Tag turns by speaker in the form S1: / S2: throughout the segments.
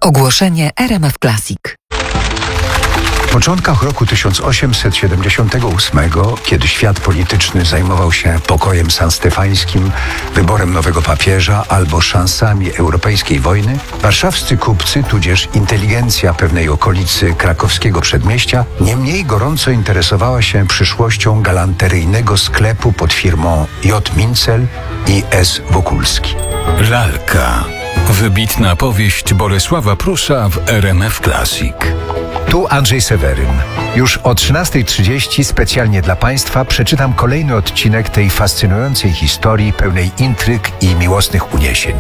S1: Ogłoszenie RMF Classic.
S2: W początkach roku 1878, kiedy świat polityczny zajmował się pokojem sanstefańskim, wyborem nowego papieża albo szansami europejskiej wojny, warszawscy kupcy, tudzież inteligencja pewnej okolicy krakowskiego przedmieścia, nie mniej gorąco interesowała się przyszłością galanteryjnego sklepu pod firmą J. Mincel i S. Wokulski.
S3: Lalka. Wybitna powieść Bolesława Prusza w RMF Classic.
S2: Tu Andrzej Seweryn. Już o 13:30 specjalnie dla Państwa przeczytam kolejny odcinek tej fascynującej historii pełnej intryg i miłosnych uniesień.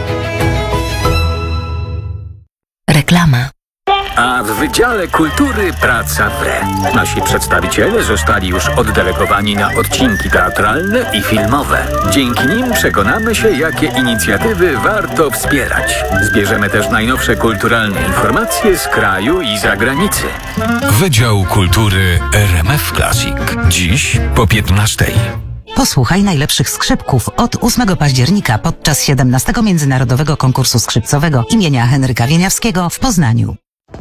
S1: Reklama.
S4: A w Wydziale Kultury praca wre. Nasi przedstawiciele zostali już oddelegowani na odcinki teatralne i filmowe. Dzięki nim przekonamy się, jakie inicjatywy warto wspierać. Zbierzemy też najnowsze kulturalne informacje z kraju i zagranicy.
S3: Wydział Kultury RMF Classic. Dziś po 15:00.
S5: Posłuchaj najlepszych skrzypków od 8 października podczas 17. Międzynarodowego Konkursu Skrzypcowego imienia Henryka Wieniawskiego w Poznaniu.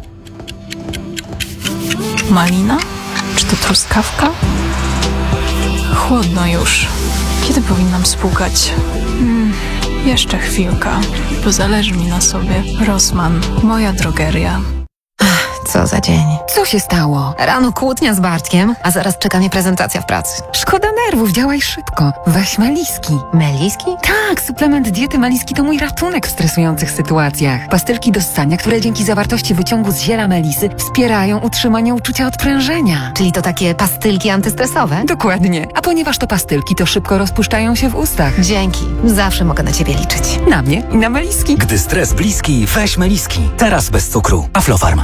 S6: Malina? Czy to truskawka? Chłodno już. Kiedy powinnam spłukać? Jeszcze chwilka, bo zależy mi na sobie. Rossmann, moja drogeria.
S7: Co za dzień. Co się stało? Rano kłótnia z Bartkiem, a zaraz czeka mnie prezentacja w pracy. Szkoda nerwów, działaj szybko. Weź Meliski. Meliski? Tak, suplement diety Meliski to mój ratunek w stresujących sytuacjach. Pastylki do ssania, które dzięki zawartości wyciągu z ziela melisy wspierają utrzymanie uczucia odprężenia. Czyli to takie pastylki antystresowe? Dokładnie. A ponieważ to pastylki, to szybko rozpuszczają się w ustach. Dzięki. Zawsze mogę na ciebie liczyć. Na mnie i na Meliski.
S8: Gdy stres bliski, weź Meliski. Teraz bez cukru. Aflofarm.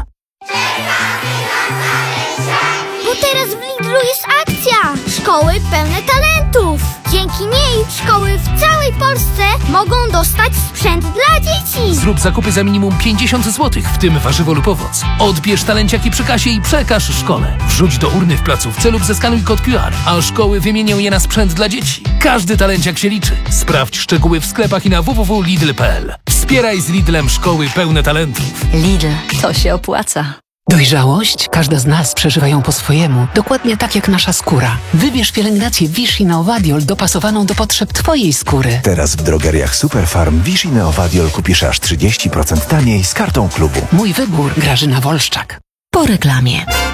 S9: Bo teraz w Lidlu jest akcja! Szkoły pełne talentów! Dzięki niej szkoły w całej Polsce mogą dostać sprzęt dla dzieci!
S10: Zrób zakupy za minimum 50 zł, w tym warzywo lub owoc. Odbierz talenciaki przy kasie i przekaż szkole. Wrzuć do urny w placówce lub zeskanuj kod QR, a szkoły wymienią je na sprzęt dla dzieci. Każdy talenciak się liczy. Sprawdź szczegóły w sklepach i na www.lidl.pl. Wspieraj z Lidlem szkoły pełne talentów.
S7: Lidl, to się opłaca.
S11: Dojrzałość? Każda z nas przeżywa ją po swojemu. Dokładnie tak jak nasza skóra. Wybierz pielęgnację Vichy Neovadiol dopasowaną do potrzeb Twojej skóry.
S12: Teraz w drogeriach Superfarm Vichy Neovadiol kupisz aż 30% taniej z kartą klubu.
S11: Mój wybór. Grażyna Wolszczak.
S1: Po reklamie.